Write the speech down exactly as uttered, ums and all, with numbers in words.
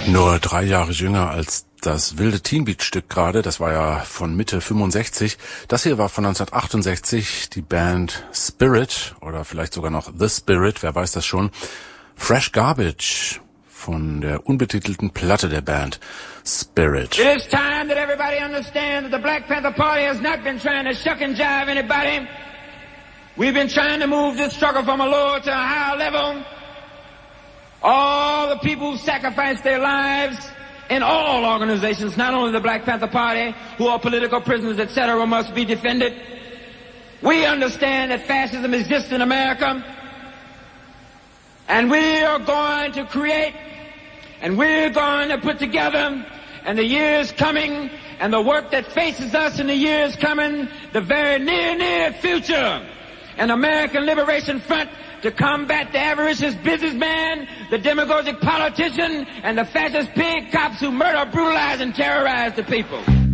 Nur drei Jahre jünger als das wilde Teen Beat Stück gerade, das war ja von Mitte fünfundsechzig. Das hier war von neunzehnhundertachtundsechzig, die Band Spirit oder vielleicht sogar noch The Spirit, wer weiß das schon. Fresh Garbage von der unbetitelten Platte der Band Spirit. It is time that everybody understands that the Black Panther Party has not been trying to shuck and jive anybody. We've been trying to move this struggle from a lower to a higher level. All the people who sacrificed their lives in all organizations, not only the Black Panther Party, who are political prisoners, et cetera, must be defended. We understand that fascism exists in America, and we are going to create, and we're going to put together, and the years coming, and the work that faces us in the years coming, the very near, near future, an American Liberation Front to combat the avaricious businessman, the demagogic politician, and the fascist pig cops who murder, brutalize, and terrorize the people.